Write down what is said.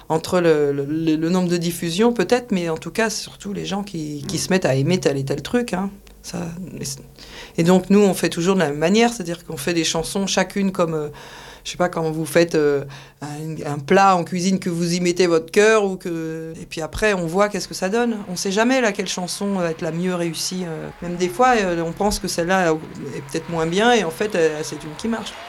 entre le nombre de diffusions peut-être, mais en tout cas surtout les gens qui se mettent à aimer tel et tel truc. Hein. Ça, et donc nous on fait toujours de la même manière, c'est-à-dire qu'on fait des chansons chacune comme, je sais pas, quand vous faites un plat en cuisine que vous y mettez votre cœur et puis après on voit qu'est-ce que ça donne. On sait jamais laquelle chanson va être la mieux réussie. Même des fois on pense que celle-là est peut-être moins bien et en fait c'est une qui marche.